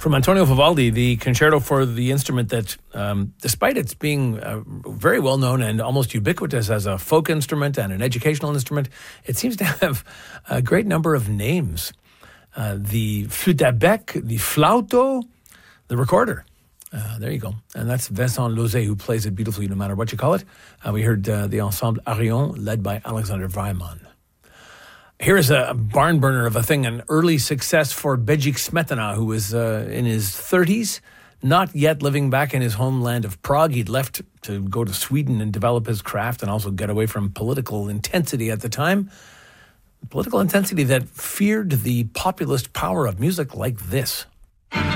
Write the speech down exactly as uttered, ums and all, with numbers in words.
From Antonio Vivaldi, the concerto for the instrument that, um, despite its being uh, very well known and almost ubiquitous as a folk instrument and an educational instrument, it seems to have a great number of names. Uh, the flûte à bec, the flauto, the recorder. Uh, there you go. And that's Vincent Lauzet, who plays it beautifully no matter what you call it. Uh, we heard uh, the Ensemble Arion, led by Alexander Weimann. Here's a barn burner of a thing, an early success for Bedřich Smetana, who was uh, in his thirties, not yet living back in his homeland of Prague. He'd left to go to Sweden and develop his craft and also get away from political intensity at the time. Political intensity that feared the populist power of music like this.